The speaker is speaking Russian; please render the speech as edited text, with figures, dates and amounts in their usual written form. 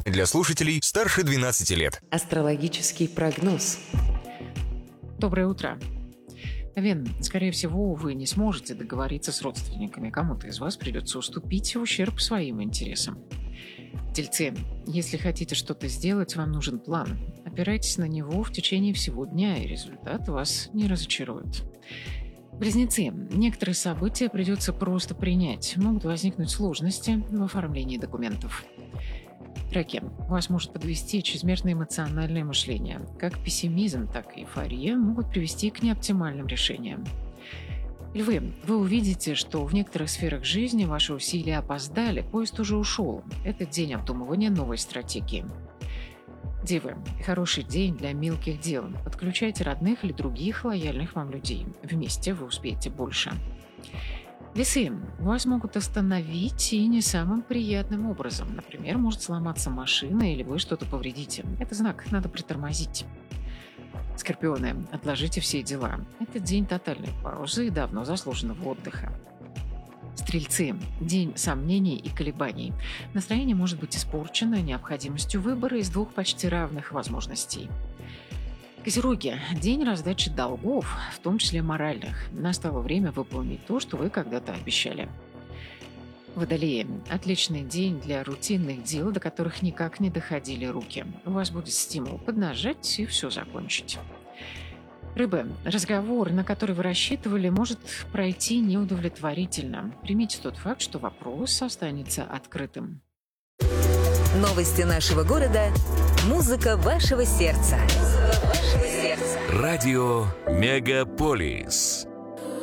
Для слушателей старше 12 лет. Астрологический прогноз. Доброе утро. Овен, скорее всего, вы не сможете договориться с родственниками. Кому-то из вас придется уступить в ущерб своим интересам. Тельцы, если хотите что-то сделать, вам нужен план. Опирайтесь на него в течение всего дня, и результат вас не разочарует. Близнецы, некоторые события придется просто принять. Могут возникнуть сложности в оформлении документов. Раки, вас может подвести чрезмерное эмоциональное мышление. Как пессимизм, так и эйфория могут привести к неоптимальным решениям. Львы, вы увидите, что в некоторых сферах жизни ваши усилия опоздали, поезд уже ушел. Это день обдумывания новой стратегии. Девы, хороший день для мелких дел. Подключайте родных или других лояльных вам людей. Вместе вы успеете больше. Весы, вас могут остановить и не самым приятным образом. Например, может сломаться машина или вы что-то повредите. Это знак, надо притормозить. Скорпионы, отложите все дела. Это день тотальной паузы и давно заслуженного отдыха. Стрельцы, день сомнений и колебаний. Настроение может быть испорчено необходимостью выбора из двух почти равных возможностей. Козероги, день раздачи долгов, в том числе моральных. Настало время выполнить то, что вы когда-то обещали. Водолеи, отличный день для рутинных дел, до которых никак не доходили руки. У вас будет стимул поднажать и все закончить. Рыбы, разговор, на который вы рассчитывали, может пройти неудовлетворительно. Примите тот факт, что вопрос останется открытым. Новости нашего города. Музыка вашего сердца. Радио Мегаполис.